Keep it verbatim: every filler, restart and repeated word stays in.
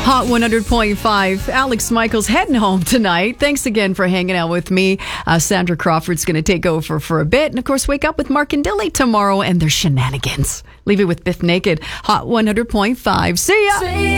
Hot one hundred point five. Alex Michaels heading home tonight. Thanks again for hanging out with me. Uh, Sandra Crawford's going to take over for a bit. And of course, wake up with Mark and Dilly tomorrow and their shenanigans. Leave it with Biff Naked. Hot one hundred point five. See ya.